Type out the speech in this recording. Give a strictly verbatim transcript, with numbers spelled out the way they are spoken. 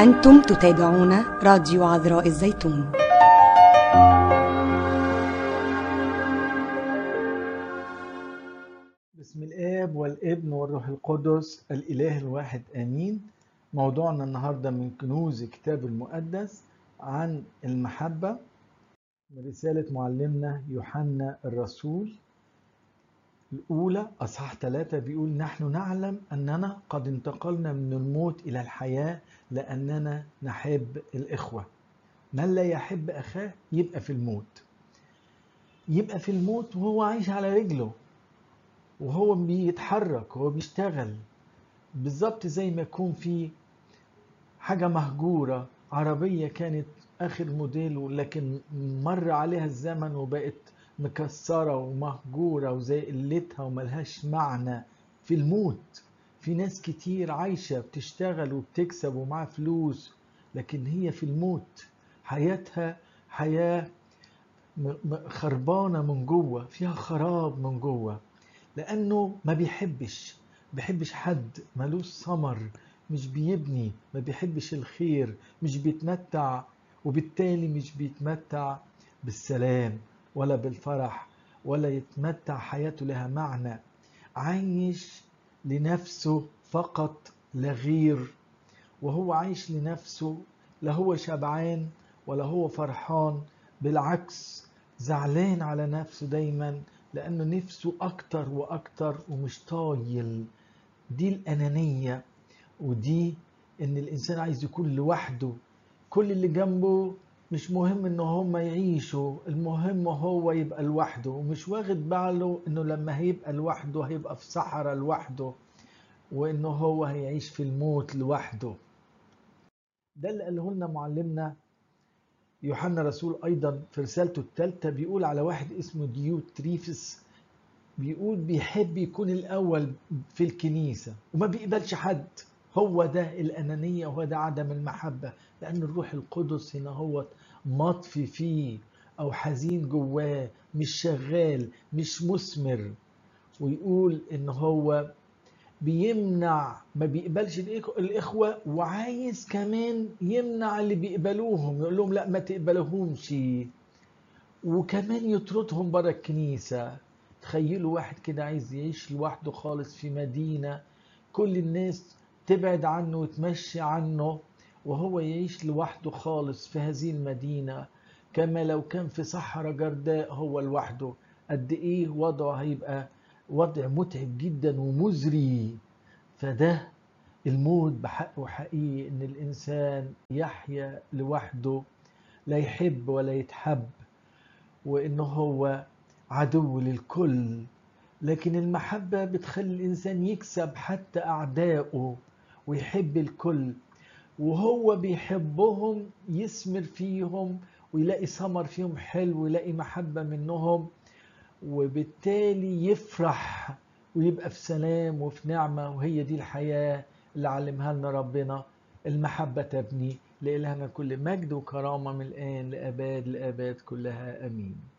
أنتم تتابعون راديو عذراء الزيتون. بسم الآب والابن والروح القدس الإله الواحد آمين. موضوعنا النهاردة من كنوز الكتاب المقدس عن المحبة من رسالة معلمنا يوحنا الرسول الأولى أصحاح ثلاثة، بيقول: نحن نعلم أننا قد انتقلنا من الموت إلى الحياة لأننا نحب الإخوة. من لا يحب أخاه يبقى في الموت، يبقى في الموت وهو عايش على رجله وهو بيتحرك وهو بيشتغل، بالظبط زي ما يكون في حاجة مهجورة، عربية كانت آخر موديل لكن مر عليها الزمن وبقت مكسرة ومهجورة وزي قلتها وملهاش معنى. في الموت في ناس كتير عايشة بتشتغل وبتكسب ومعها فلوس، لكن هي في الموت حياتها حياة خربانة من جوه، فيها خراب من جوه، لأنه ما بيحبش بيحبش حد، ملوش ثمر، مش بيبني، ما بيحبش الخير، مش بيتمتع، وبالتالي مش بيتمتع بالسلام ولا بالفرح ولا يتمتع حياته لها معنى. عايش لنفسه فقط لا غير، وهو عايش لنفسه، لا هو شبعان ولا هو فرحان، بالعكس زعلان على نفسه دايما لأنه نفسه أكتر وأكتر ومش طايل. دي الأنانية، ودي إن الإنسان عايز يكون لوحده، كل اللي جنبه مش مهم إنه هم يعيشوا، المهم هو يبقى لوحده، ومش واخد باله إنه لما هيبقى لوحده هيبقى في صحراء لوحده، وإنه هو هيعيش في الموت لوحده. ده اللي قاله لنا معلمنا يوحنا رسول أيضا في رسالته الثالثة، بيقول على واحد اسمه ديوتريفس، بيقول بيحب يكون الأول في الكنيسة وما بيقبلش حد. هو ده الأنانية وهو ده عدم المحبة، لأن الروح القدس هنا هو مطفي فيه أو حزين جواه، مش شغال، مش مثمر. ويقول إن هو بيمنع، ما بيقبلش الإخوة، وعايز كمان يمنع اللي بيقبلوهم، يقول لهم لا ما تقبلوهمش، وكمان يطردهم برا الكنيسة. تخيلوا واحد كده عايز يعيش لوحده خالص في مدينة كل الناس تبعد عنه وتمشي عنه، وهو يعيش لوحده خالص في هذه المدينة، كما لو كان في صحراء جرداء هو لوحده. قد ايه وضعه هيبقى وضع متعب جدا ومزري. فده الموت بحقه حقيقي، ان الانسان يحيا لوحده، لا يحب ولا يتحب، وانه هو عدو للكل. لكن المحبة بتخلي الانسان يكسب حتى اعدائه ويحب الكل، وهو بيحبهم يثمر فيهم ويلاقي ثمر فيهم حلو ويلاقي محبة منهم، وبالتالي يفرح ويبقى في سلام وفي نعمة. وهي دي الحياة اللي علمها لنا ربنا، المحبة تبني. لإلهنا كل مجد وكرامة من الآن لأباد لأباد كلها، أمين.